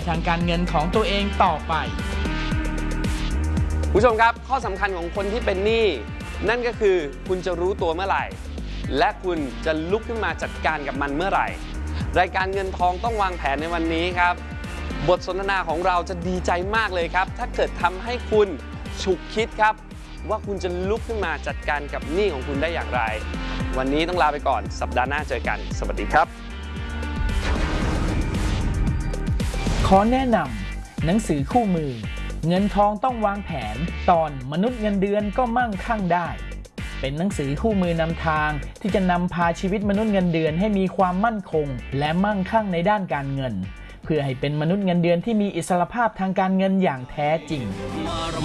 ทางการเงินของตัวเองต่อไปผู้ชมครับข้อสำคัญของคนที่เป็นหนี้นั่นก็คือคุณจะรู้ตัวเมื่อไหร่และคุณจะลุกขึ้นมาจัดการกับมันเมื่อไหร่รายการเงินทองต้องวางแผนในวันนี้ครับบทสนทนาของเราจะดีใจมากเลยครับถ้าเกิดทำให้คุณฉุกคิดครับว่าคุณจะลุกขึ้นมาจัดการกับหนี้ของคุณได้อย่างไรวันนี้ต้องลาไปก่อนสัปดาห์หน้าเจอกันสวัสดีครับขอแนะนำหนังสือคู่มือเงินทองต้องวางแผนตอนมนุษย์เงินเดือนก็มั่งคั่งได้เป็นหนังสือคู่มือนำทางที่จะนำพาชีวิตมนุษย์เงินเดือนให้มีความมั่นคงและมั่งคั่งในด้านการเงินเพื่อให้เป็นมนุษย์เงินเดือนที่มีอิสรภาพทางการเงินอย่างแท้จริง